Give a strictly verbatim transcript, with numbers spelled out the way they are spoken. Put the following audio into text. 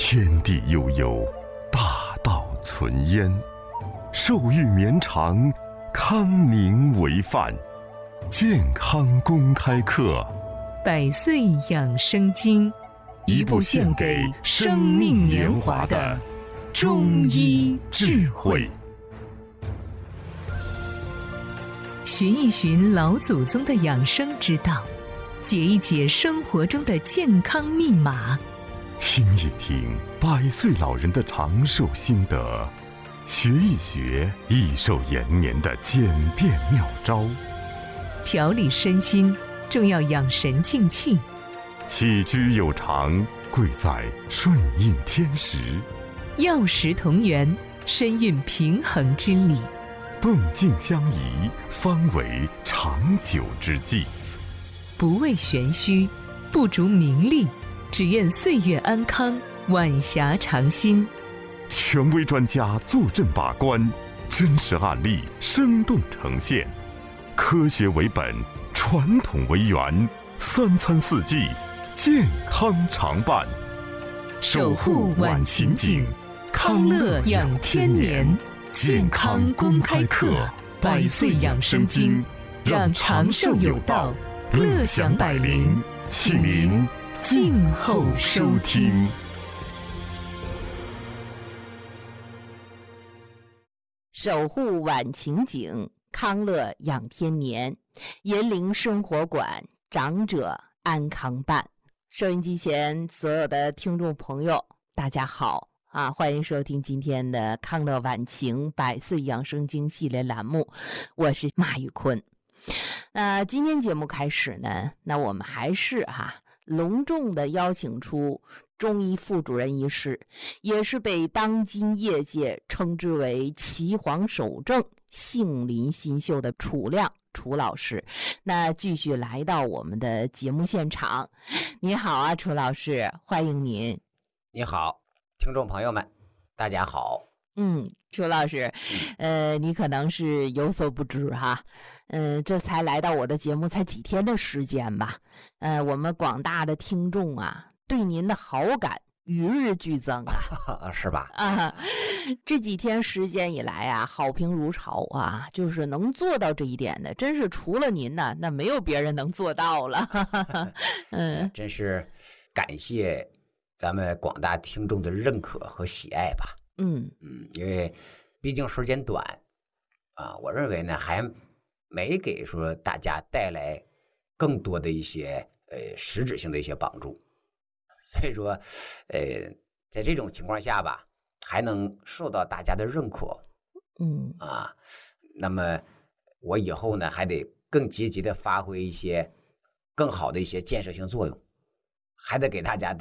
天地悠悠，大道存焉。寿育绵长，康宁为范。健康公开课， 百岁养生经，一部献给生命年华的中医智慧。寻一寻老祖宗的养生之道，解一解生活中的健康密码， 听一听百岁老人的长寿心得，学一学益寿延年的简便妙招。 调理身心，重要养神静气。 起居有常，贵在顺应天时。 药食同源，身运平衡之理。 动静相宜，方为长久之计。 不为玄虚，不逐名利，只愿岁月安康，晚霞长新。 权威专家坐镇把关，真实案例生动呈现。科学为本，传统为源，三餐四季，健康常伴。 守护晚晴景，康乐养天年。健康公开课，百岁养生经，让长寿有道，乐享百龄，请您静候收听。 守护晚晴景，康乐养天年，银陵生活馆，长者安康办。收音机前所有的听众朋友，大家好啊！欢迎收听今天的康乐晚晴百岁养生经系列栏目，我是马玉坤。那今天节目开始呢，那我们还是哈、啊、隆重的邀请出中医副主任医师，也是被当今业界称之为岐黄首正、杏林新秀的楚亮楚老师。那继续来到我们的节目现场。你好啊，楚老师，欢迎您。 你好，听众朋友们，大家好。 嗯，楚老师，呃，你可能是有所不知哈，嗯、呃，这才来到我的节目才几天的时间吧，呃，我们广大的听众啊，对您的好感与日俱增啊， 是吧？ 啊，这几天时间以来啊，好评如潮啊，就是能做到这一点的，真是除了您呢，那没有别人能做到了。 嗯，真是感谢咱们广大听众的认可和喜爱吧。 嗯嗯，因为毕竟时间短啊，我认为呢还没给说大家带来更多的一些呃实质性的一些帮助，所以说呃在这种情况下吧，还能受到大家的认可， 嗯啊，那么我以后呢还得更积极的发挥一些更好的一些建设性作用，还得给大家带